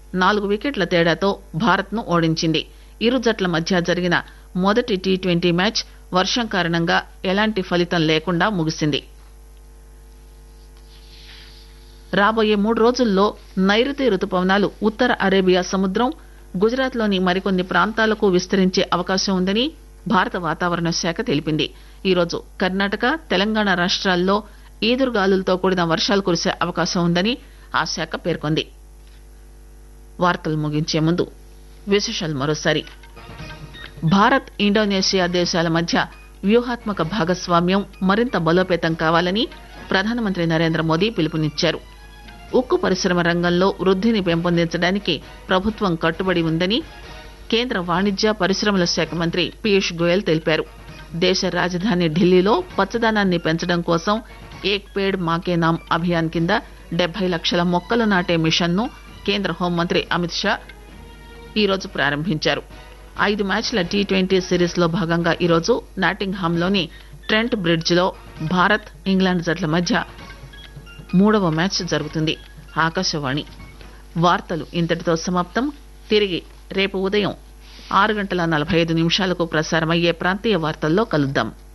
4 వికెట్ల తేడాతో భారత్ ను ఓడించింది. ఇరు జట్ల మధ్య జరిగిన మొదటి టీ20 మ్యాచ్ వర్షం కారణంగా ఎలాంటి ఫలితం లేకుండా ముగిసింది. రాబోయే 3 రోజుల్లో నైరుతి రుతుపవనాలు ఉత్తర అరేబియా సముద్రం, గుజరాత్ లోని మరికొన్ని ప్రాంతాలకు విస్తరించే అవకాశం ఉందని భారత వాతావరణ శాఖ తెలిపింది. ఈరోజు కర్ణాటక, తెలంగాణ రాష్ట్రాల్లో ఈదురుగాలులతో కూడిన వర్షాలు కురిసే అవకాశం ఉందని ఆ శాఖ పేర్కొంది. వార్తలు ముగించే ముందు విశేషాలు మరోసారి. భారత్, ఇండోనేషియా దేశాల మధ్య వ్యూహాత్మక భాగస్వామ్యం మరింత బలోపేతం కావాలని ప్రధానమంత్రి నరేంద్ర మోదీ పిలుపునిచ్చారు. ఉక్కు పరిశ్రమ రంగంలో వృద్ధిని పెంపొందించడానికి ప్రభుత్వం కట్టుబడి ఉందని కేంద్ర వాణిజ్య పరిశ్రమల శాఖ మంత్రి పీయూష్ గోయల్ తెలిపారు. దేశ రాజధాని ఢిల్లీలో పచ్చదనాన్ని పెంచడం కోసం ఏక్ పేడ్ మాకే నామ్ అభియాన్ కింద 70 లక్షల మొక్కలు నాటే మిషన్ ను కేంద్ర హోంమంత్రి అమిత్ షా ఈరోజు ప్రారంభించారు. 5 మ్యాచ్ల టీ20 సిరీస్ లో భాగంగా ఈరోజు నాటింగ్హామ్లోని ట్రెంట్ బ్రిడ్జ్ లో భారత్, ఇంగ్లాండ్ జట్ల మధ్య 3వ మ్యాచ్ జరుగుతుంది. ఆకాశవాణి వార్తలు ఇంతటితో సమాప్తం. తిరిగి రేపు ఉదయం 6:45 ప్రసారమయ్యే ప్రాంతీయ వార్తల్లో కలుద్దాం.